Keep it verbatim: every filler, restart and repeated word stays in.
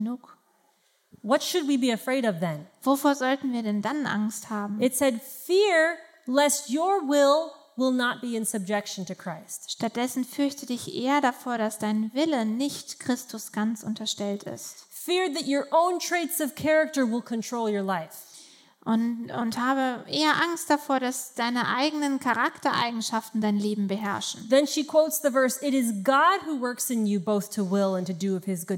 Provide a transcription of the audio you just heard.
genug. What should we be afraid of then? Wovor sollten wir denn dann Angst haben? It said, fear lest your will will not be in subjection to Christ. Stattdessen fürchte dich eher davor, dass dein Wille nicht Christus ganz unterstellt ist. Fear that your own traits of character will control your life. Und, und habe eher Angst davor, dass deine eigenen Charaktereigenschaften dein Leben beherrschen. Then she quotes the verse, it is God who works in you both to will and to do of his good